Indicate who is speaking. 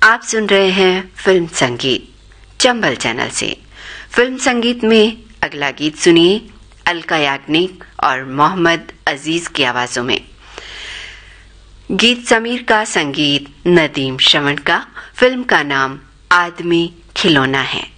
Speaker 1: आप सुन रहे हैं फिल्म संगीत चंबल चैनल से। फिल्म संगीत में अगला गीत सुनिए अलका याग्निक और मोहम्मद अजीज की आवाजों में। गीत समीर का, संगीत नदीम श्रवण का। फिल्म का नाम आदमी खिलौना है।